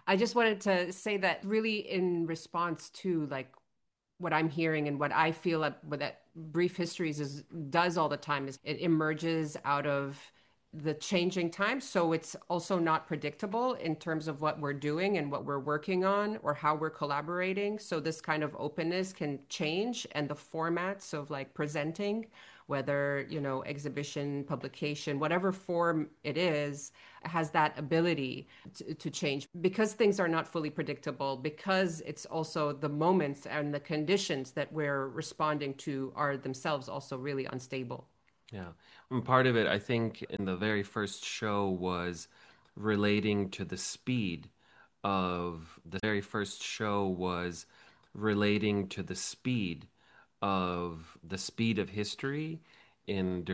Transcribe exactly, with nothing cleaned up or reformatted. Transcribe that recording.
I just wanted to say that really in response to like what I'm hearing and what I feel that what that Brief Histories is does all the time is it emerges out of the changing times. So it's also not predictable in terms of what we're doing and what we're working on or how we're collaborating. So this kind of openness can change and the formats of like presenting, whether, you know, exhibition, publication, whatever form it is, has that ability to, to change because things are not fully predictable, because it's also the moments and the conditions that we're responding to are themselves also really unstable. Yeah. And part of it, I think, in the very first show was relating to the speed of the very first show was relating to the speed of the speed of history in